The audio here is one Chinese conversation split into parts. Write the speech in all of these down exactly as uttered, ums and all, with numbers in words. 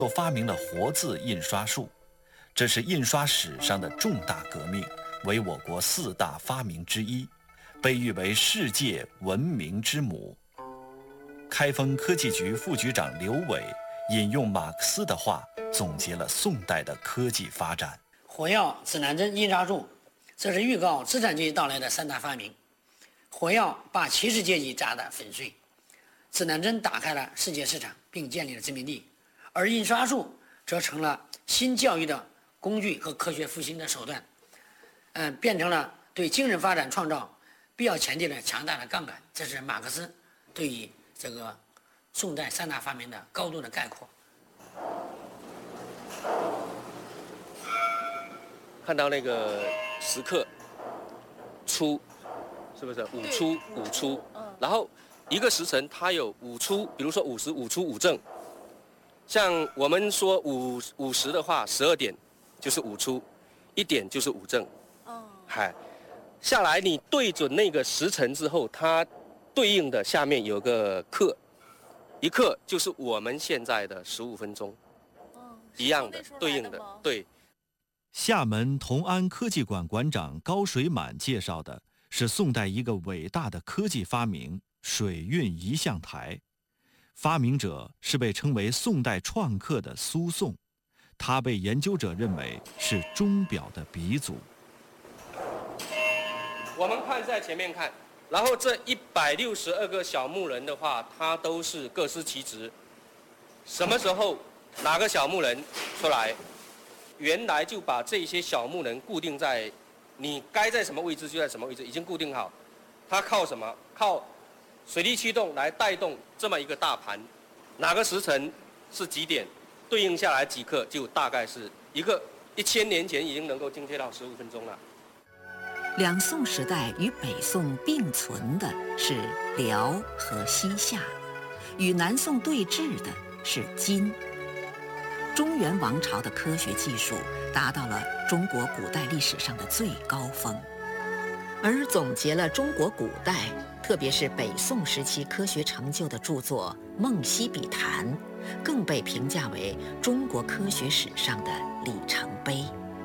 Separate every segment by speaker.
Speaker 1: 又发明了活字印刷术，这是印刷史上的重大革命，为我国四大发明之一，被誉为世界文明之母。开封科技局副局长刘伟引用马克思的话，总结了宋代的科技发展。
Speaker 2: 火药、指南针、印刷术，这是预告资产阶级到来的三大发明。火药把骑士阶级炸得粉碎，指南针打开了世界市场，并建立了殖民地，而印刷术则成了新教育的工具和科学复兴的手段，嗯、呃，变成了对精神发展创造必要前提的强大的杠杆。这是马克思对于这个宋代三大发明的高度的概括。
Speaker 3: 看到那个时刻初，是不是五初五初？然后一个时辰它有五初，比如说午时、午初、午正。像我们说午午时的话，十二点就是午初，一点就是午正。哦。嗨，下来你对准那个时辰之后，它对应的下面有个刻，一刻就是我们现在的十五分钟。哦。一样的，对应的，对。
Speaker 1: 厦门同安科技馆馆长高水满介绍的是宋代一个伟大的科技发明——水运仪象台。发明者是被称为宋代创客的苏颂，他被研究者认为是钟表的鼻祖。
Speaker 3: 我们看在前面看，然后这一百六十二个小木人的话，它都是各司其职。什么时候哪个小木人出来，原来就把这些小木人固定在你该在什么位置就在什么位置，已经固定好。它靠什么？靠水力驱动来带动这么一个大盘，哪个时辰是几点，对应下来几刻，就大概是一个一千年前已经能够精确到十五分钟了。
Speaker 4: 两宋时代与北宋并存的是辽和西夏，与南宋对峙的是金。中原王朝的科学技术达到了中国古代历史上的最高峰，而总结了中国古代，特别是北宋时期科学成就的著作《梦溪笔谈》，更被评价为中国科学史上的里程碑。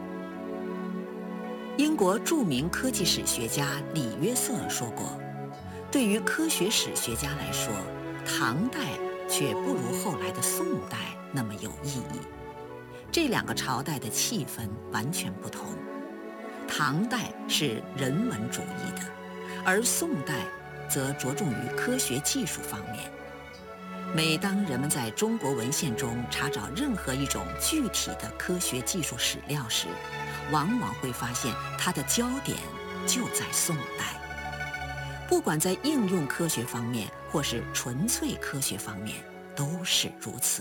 Speaker 4: 英国著名科技史学家李约瑟说过，对于科学史学家来说，唐代却不如后来的宋代那么有意义。这两个朝代的气氛完全不同，唐代是人文主义的，而宋代则着重于科学技术方面。每当人们在中国文献中查找任何一种具体的科学技术史料时，往往会发现它的焦点就在宋代。不管在应用科学方面或是纯粹科学方面，都是如此。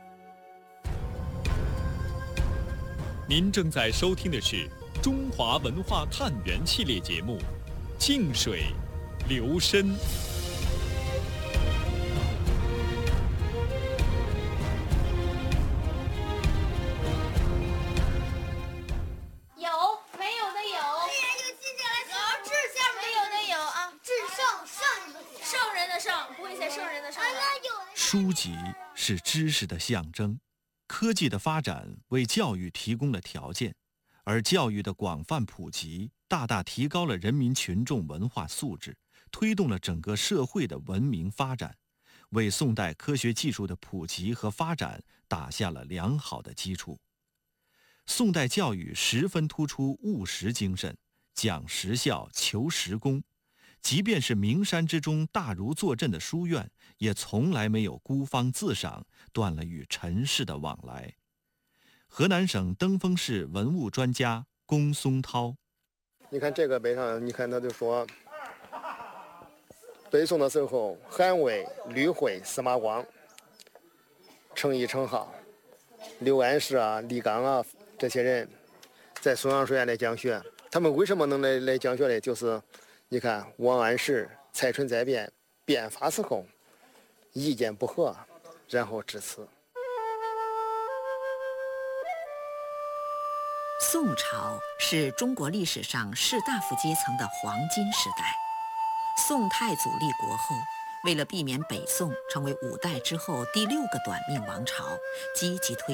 Speaker 5: 您正在收听的是中华文化探源系列节目《静水流深》。
Speaker 6: 有没有的有？对呀，有记下来。有志向没有的有啊。至圣圣圣人的圣，不会写圣人的圣。啊，那有。
Speaker 1: 书籍是知识的象征。科技的发展为教育提供了条件，而教育的广泛普及大大提高了人民群众文化素质，推动了整个社会的文明发展，为宋代科学技术的普及和发展打下了良好的基础。宋代教育十分突出务实精神，讲实效，求实功。即便是名山之中大儒坐镇的书院，也从来没有孤芳自赏，断了与尘世的往来。河南省登封市文物专家龚松涛，
Speaker 7: 你看这个碑上，你看他就说，北宋的时候，韩魏、吕惠、司马光，程颐、程颢、刘安石啊、李纲啊，这些人在松阳书院来讲学。他们为什么能来来讲学呢？就是你看王安石、蔡纯在辩，辩发时候意见不合，然后致辞。
Speaker 4: 宋朝是中国历史上士大夫阶层的黄金时代。宋太祖立国后， 为了避免北宋成为五代之后第六个短命王朝，积极推